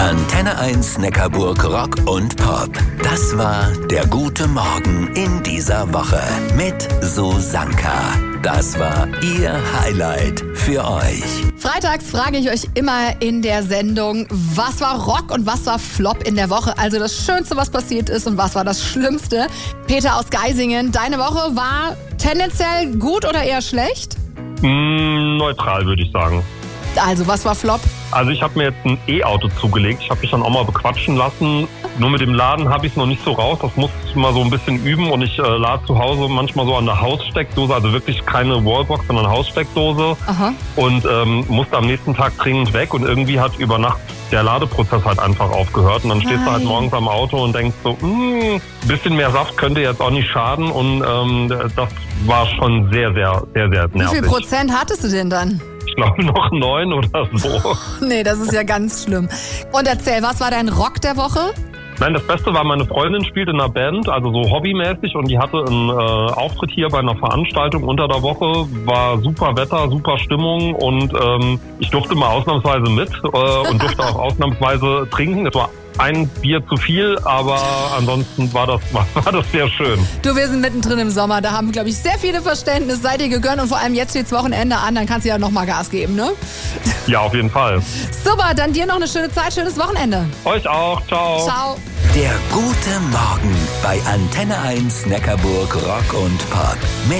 Antenne 1 Neckarburg Rock und Pop. Das war der gute Morgen in dieser Woche mit Susanka. Das war ihr Highlight für euch. Freitags frage ich euch immer in der Sendung, was war Rock und was war Flop in der Woche? Also das Schönste, was passiert ist und was war das Schlimmste? Peter aus Geisingen, deine Woche war tendenziell gut oder eher schlecht? Neutral, würde ich sagen. Also was war Flop? Also ich habe mir jetzt ein E-Auto zugelegt. Ich habe mich dann auch mal bequatschen lassen. Nur mit dem Laden habe ich es noch nicht so raus. Das muss ich mal so ein bisschen üben. Und ich lade zu Hause manchmal so an der Haussteckdose. Also wirklich keine Wallbox, sondern Haussteckdose. Aha. Und musste am nächsten Tag dringend weg. Und irgendwie hat über Nacht der Ladeprozess halt einfach aufgehört. Und dann stehst du halt morgens am Auto und denkst so, ein bisschen mehr Saft könnte jetzt auch nicht schaden. Und das war schon sehr, sehr, sehr, sehr nervig. Wie viel Prozent hattest du denn dann? Ich glaube noch 9 oder so. Nee, das ist ja ganz schlimm. Und erzähl, was war dein Rock der Woche? Nein, das Beste war, meine Freundin spielt in einer Band, also so hobbymäßig, und die hatte einen Auftritt hier bei einer Veranstaltung unter der Woche. War super Wetter, super Stimmung und ich durfte mal ausnahmsweise mit und durfte auch ausnahmsweise trinken. Es war ein Bier zu viel, aber ansonsten war das sehr schön. Du, wir sind mittendrin im Sommer, da haben, glaube ich, sehr viele Verständnis, seid ihr gegönnt und vor allem jetzt steht's Wochenende an, dann kannst du ja nochmal Gas geben, ne? Ja, auf jeden Fall. Super, dann dir noch eine schöne Zeit, schönes Wochenende. Euch auch, ciao. Ciao. Der gute Morgen bei Antenne 1 Neckarburg Rock und Pop mit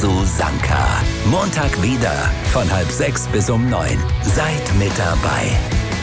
Susanka. Montag wieder von 5:30 bis um 9. Seid mit dabei.